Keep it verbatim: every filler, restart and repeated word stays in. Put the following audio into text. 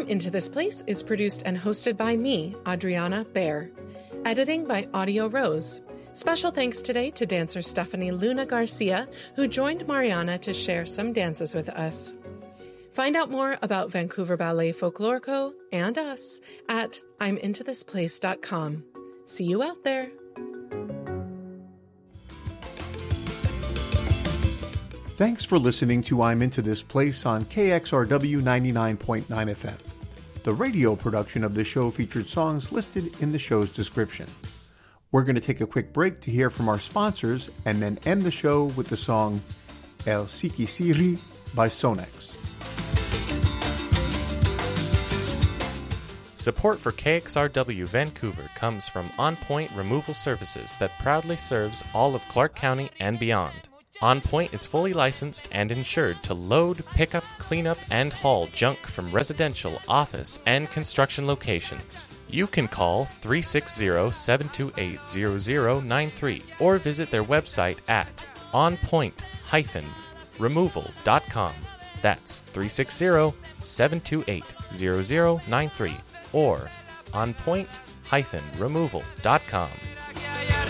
I'm Into This Place is produced and hosted by me, Adriana Baer. Editing by Audio Rose. Special thanks today to dancer Stephanie Luna Garcia, who joined Mariana to share some dances with us. Find out more about Vancouver Ballet Folklorico and us at I'm into this place dot com. See you out there. Thanks for listening to I'm Into This Place on K X R W ninety-nine point nine F M. The radio production of the show featured songs listed in the show's description. We're going to take a quick break to hear from our sponsors and then end the show with the song El Sikisiri by Sonex. Support for K X R W Vancouver comes from On Point Removal Services that proudly serves all of Clark County and beyond. On Point is fully licensed and insured to load, pick up, clean up, and haul junk from residential, office, and construction locations. You can call three six zero, seven two eight, zero zero nine three or visit their website at on point dash removal dot com. That's three six zero, seven two eight, zero zero nine three or on point dash removal dot com.